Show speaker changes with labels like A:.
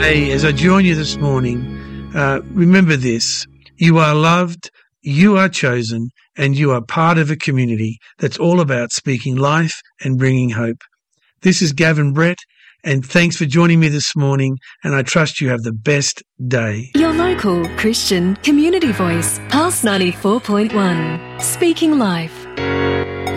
A: Hey, as I join you this morning, remember this. You are loved, you are chosen, and you are part of a community that's all about speaking life and bringing hope. This is Gavin Brett, and thanks for joining me this morning, and I trust you have the best day.
B: Your local Christian community voice, Pulse 94.1, speaking life.